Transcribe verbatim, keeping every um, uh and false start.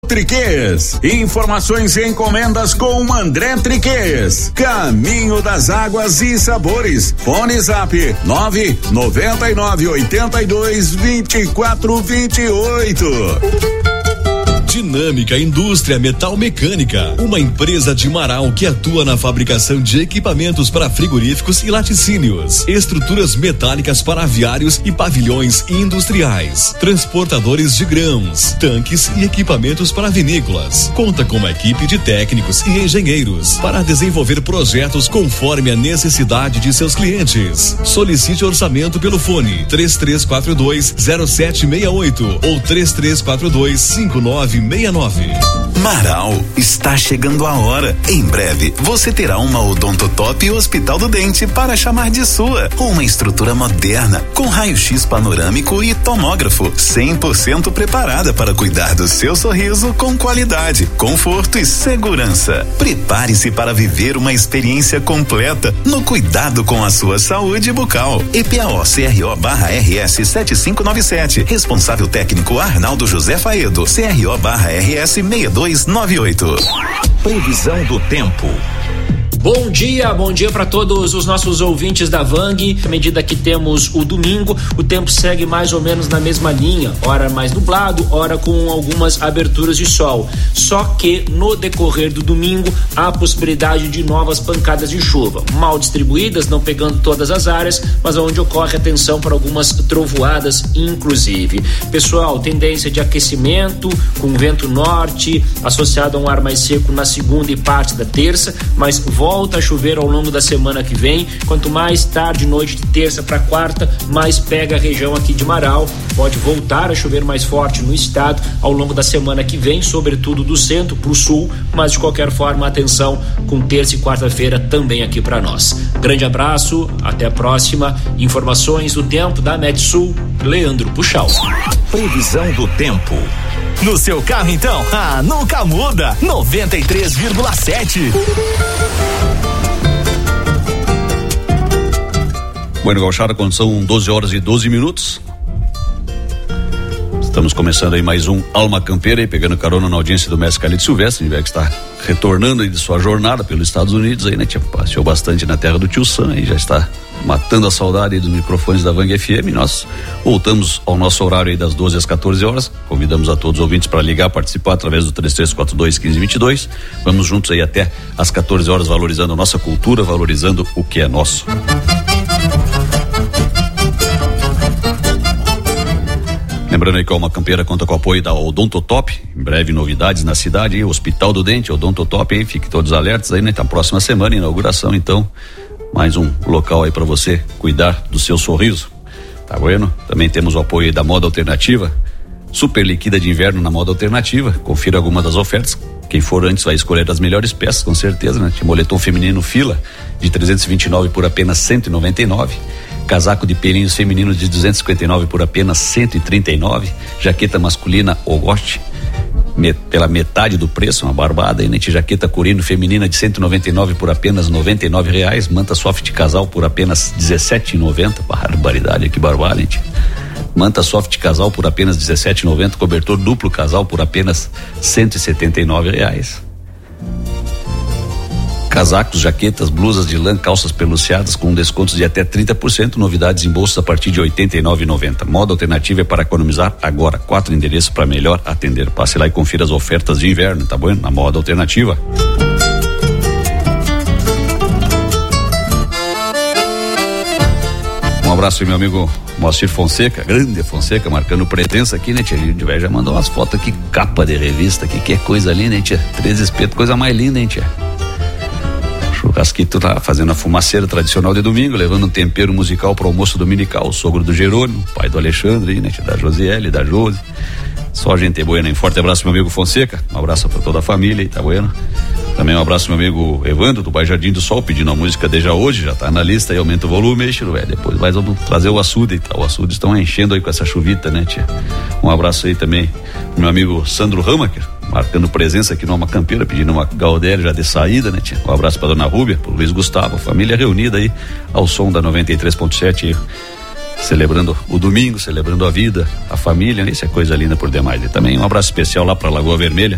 Triquês, informações e encomendas com André Triquês, Caminho das Águas e Sabores, Fone Zap nove noventa e nove oitenta e dois vinte e quatro vinte e oito. Dinâmica Indústria Metal Mecânica, uma empresa de Marau que atua na fabricação de equipamentos para frigoríficos e laticínios, estruturas metálicas para aviários e pavilhões industriais, transportadores de grãos, tanques e equipamentos para vinícolas. Conta com uma equipe de técnicos e engenheiros para desenvolver projetos conforme a necessidade de seus clientes. Solicite orçamento pelo fone três três quatro dois zero sete seis oito ou três três quatro dois cinco nove seis nove. Marau, está chegando a hora. Em breve, você terá uma Odontotop Hospital do Dente para chamar de sua. Uma estrutura moderna, com raio-x panorâmico e tomógrafo, cem por cento preparada para cuidar do seu sorriso com qualidade, conforto e segurança. Prepare-se para viver uma experiência completa no cuidado com a sua saúde bucal. E P A O C R O barra R S sete cinco nove sete. Responsável técnico Arnaldo José Faedo. C R O barra R S seis dois nove oito. Previsão do tempo. Bom dia, bom dia para todos os nossos ouvintes da Vang. À medida que temos o domingo, o tempo segue mais ou menos na mesma linha, ora mais nublado, ora com algumas aberturas de sol. Só que no decorrer do domingo há a possibilidade de novas pancadas de chuva, mal distribuídas, não pegando todas as áreas, mas onde ocorre atenção para algumas trovoadas inclusive. Pessoal, tendência de aquecimento com vento norte associado a um ar mais seco na segunda e parte da terça, mas volta a chover ao longo da semana que vem. Quanto mais tarde, noite de terça para quarta, mais pega a região aqui de Marau. Pode voltar a chover mais forte no estado ao longo da semana que vem, sobretudo do centro para o sul, mas de qualquer forma, atenção com terça e quarta-feira também aqui para nós. Grande abraço, até a próxima. Informações do tempo da Metsul, Leandro Puxal. Previsão do tempo. No seu carro, então, ah, nunca muda. noventa e três vírgula sete. Bueno, gauchada, quando são doze horas e doze minutos. Estamos começando aí mais um Alma Campeira aí, pegando carona na audiência do mestre Calito Silvestre, que está retornando aí de sua jornada pelos Estados Unidos aí, né? Tinha passeou bastante na terra do tio Sam e já está matando a saudade aí dos microfones da Vang F M. Nós voltamos ao nosso horário aí das doze às quatorze horas. Convidamos a todos os ouvintes para ligar, participar através do três três quatro dois, um cinco dois dois. Vamos juntos aí até às quatorze horas, valorizando a nossa cultura, valorizando o que é nosso. Lembrando aí que a Alma Campeira conta com o apoio da Odontotop. Em breve novidades na cidade aí, Hospital do Dente, Odontotop aí, fiquem todos alertas aí, né? Tá próxima semana, inauguração, então mais um local aí para você cuidar do seu sorriso. Tá bueno? Também temos o apoio aí da Moda Alternativa, super liquida de inverno na Moda Alternativa. Confira algumas das ofertas. Quem for antes vai escolher as melhores peças, com certeza, né? Tinha moletom feminino fila de trezentos e vinte e nove por apenas cento e noventa e nove. Casaco de pelinhos femininos de duzentos e cinquenta e nove por apenas cento e trinta e nove. Jaqueta masculina Ogoste met, pela metade do preço, uma barbada aí, né? Jaqueta corino feminina de cento e noventa e nove por apenas noventa e nove reais. Manta soft casal por apenas dezessete e noventa. Barbaridade, que barbada, gente. Manta soft casal por apenas dezessete e noventa. Cobertor duplo casal por apenas cento e setenta e nove reais. Casacos, jaquetas, blusas de lã, calças peluciadas com descontos de até trinta por cento. Novidades em bolsas a partir de oitenta e nove reais e noventa centavos. Moda Alternativa é para economizar agora. Quatro endereços para melhor atender. Passe lá e confira as ofertas de inverno, tá bom? Na Moda Alternativa. Um abraço aí, meu amigo Moacir Fonseca, grande Fonseca, marcando presença aqui, né, tia? A já mandou umas fotos aqui, capa de revista aqui, que é coisa linda, hein, tia? Três espetos, coisa mais linda, hein, tia? Churrasquito tá fazendo a fumaceira tradicional de domingo, levando um tempero musical pro almoço dominical. O sogro do Jerônimo, pai do Alexandre, né, tia? Da Josiele, da Josi. Só gente boa, hein? Forte abraço, meu amigo Fonseca. Um abraço pra toda a família aí, tá bueno? Também um abraço, meu amigo Evandro, do Bairro Jardim do Sol, pedindo a música Deja Hoje, já tá na lista aí, aumenta o volume aí, velho. Depois mais vamos trazer o açude e tal. O açude estão enchendo aí com essa chuvita, né, tia? Um abraço aí também, meu amigo Sandro Ramaker, marcando presença aqui no Alma Campeira, pedindo uma Gaudéria já de saída, né, tia? Um abraço pra dona Rúbia, pro Luiz Gustavo, família reunida aí ao som da noventa e três ponto sete aí, celebrando o domingo, celebrando a vida, a família, né? Isso é coisa linda por demais. E também um abraço especial lá pra Lagoa Vermelha,